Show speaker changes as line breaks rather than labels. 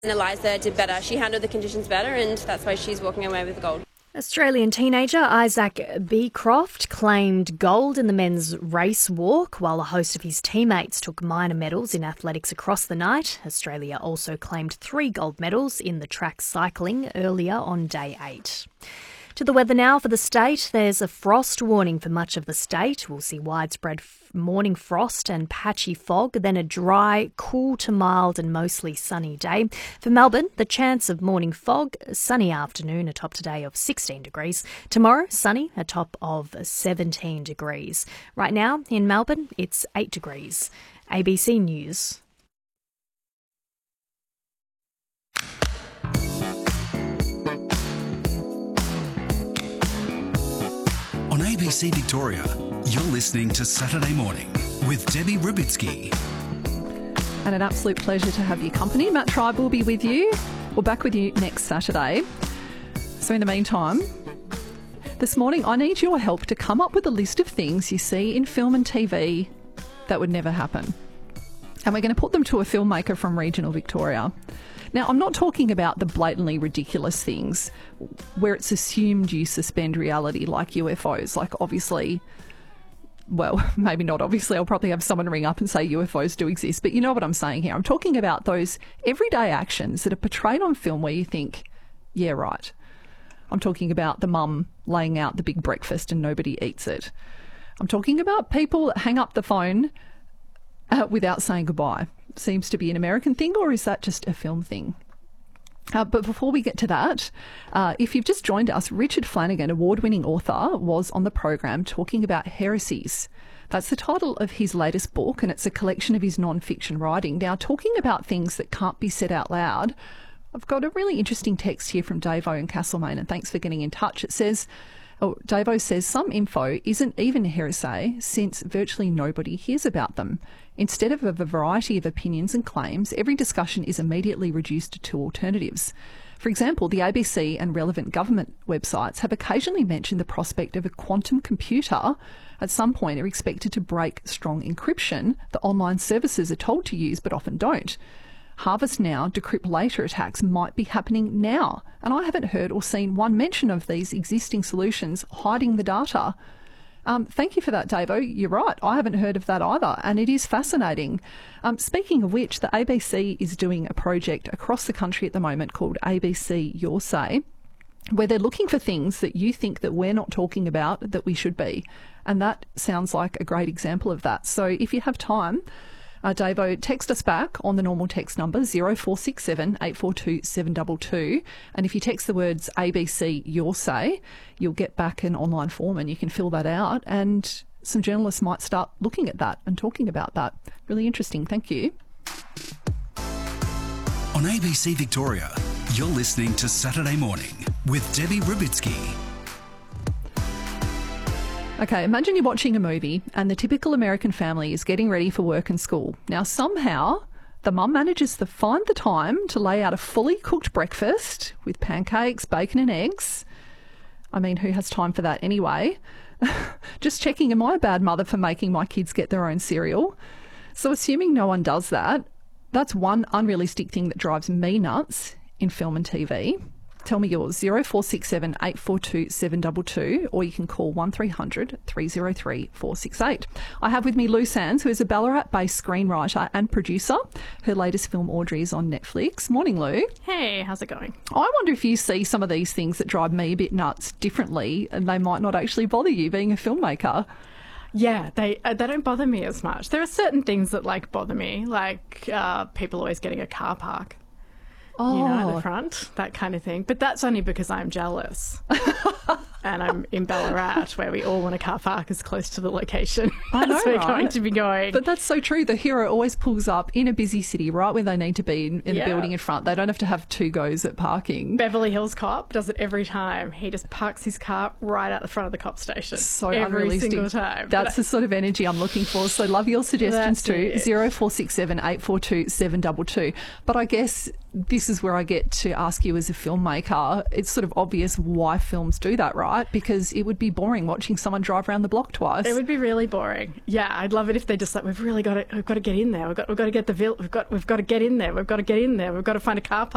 And Eliza did better. She handled the conditions better, and that's why she's walking away with the gold.
Australian teenager Isaac Beecroft claimed gold in the men's race walk, while a host of his teammates took minor medals in athletics across the night. Australia also claimed 3 gold medals in the track cycling earlier on day 8. To the weather now for the state. There's a frost warning for much of the state. We'll see widespread morning frost and patchy fog, then a dry, cool to mild and mostly sunny day. For Melbourne, the chance of morning fog, sunny afternoon, a top today of 16 degrees. Tomorrow, sunny, a top of 17 degrees. Right now in Melbourne, it's 8 degrees. ABC News.
On ABC Victoria, you're listening to Saturday Morning with Debbie Rubitsky.
And an absolute pleasure to have your company. Matt Tribe will be with you. We're back with you next Saturday. So in the meantime, this morning I need your help to come up with a list of things you see in film and TV that would never happen. And we're going to put them to a filmmaker from regional Victoria. Now, I'm not talking about the blatantly ridiculous things where it's assumed you suspend reality like UFOs. Like, obviously, well, maybe not obviously, I'll probably have someone ring up and say UFOs do exist, but you know what I'm saying here. I'm talking about those everyday actions that are portrayed on film where you think, yeah, right. I'm talking about the mum laying out the big breakfast and nobody eats it. I'm talking about people that hang up the phone without saying goodbye. Seems to be an American thing, or is that just a film thing? But before we get to that, if you've just joined us, Richard Flanagan, award-winning author, was on the program talking about heresies. That's the title of his latest book, and it's a collection of his non-fiction writing. Now, talking about things that can't be said out loud, I've got a really interesting text here from Davo in Castlemaine, and thanks for getting in touch. It says, Davo says, some info isn't even heresy since virtually nobody hears about them. Instead of a variety of opinions and claims, every discussion is immediately reduced to 2 alternatives. For example, the ABC and relevant government websites have occasionally mentioned the prospect of a quantum computer at some point are expected to break strong encryption that online services are told to use but often don't. Harvest now, decrypt later attacks might be happening now, and I haven't heard or seen one mention of these existing solutions hiding the data. Thank you for that, Davo. You're right. I haven't heard of that either, and it is fascinating. Speaking of which, the ABC is doing a project across the country at the moment called ABC Your Say, where they're looking for things that you think that we're not talking about that we should be. And that sounds like a great example of that. So if you have time, Davo, text us back on the normal text number 0467 842 722, and if you text the words ABC Your Say, you'll get back an online form and you can fill that out, and some journalists might start looking at that and talking about that. Really interesting. Thank you.
On ABC Victoria, you're listening to Saturday Morning with Debbie Rubitsky.
Okay, imagine you're watching a movie and the typical American family is getting ready for work and school. Now, somehow, the mum manages to find the time to lay out a fully cooked breakfast with pancakes, bacon and eggs. I mean, who has time for that anyway? Just checking, am I a bad mother for making my kids get their own cereal? So assuming no one does that, that's one unrealistic thing that drives me nuts in film and TV. Tell me yours, 0467 842 722, or you can call 1300 303 468. I have with me Lou Sands, who is a Ballarat-based screenwriter and producer. Her latest film, Audrey, is on Netflix. Morning, Lou.
Hey, how's it going?
I wonder if you see some of these things that drive me a bit nuts differently, and they might not actually bother you being a filmmaker.
Yeah, they don't bother me as much. There are certain things that bother me, like people always getting a car park.
Oh.
You know, at the front, that kind of thing. But that's only because I'm jealous. And I'm in Ballarat, where we all want a car park as close to the location as we're going to be going.
But that's so true. The hero always pulls up in a busy city, right where they need to be in the building in front. They don't have to have 2 goes at parking.
Beverly Hills Cop does it every time. He just parks his car right out the front of the cop station.
So
every
unrealistic.
single time.
That's the sort of energy I'm looking for. So love your suggestions too. 0467 842 722. But I guess this is where I get to ask you as a filmmaker, it's sort of obvious why films do that, right? Because it would be boring watching someone drive around the block twice.
It would be really boring. Yeah, I'd love it if they just we've got to get in there. We've got to get the we've got to get in there. We've got to get in there. We've got to find a car park.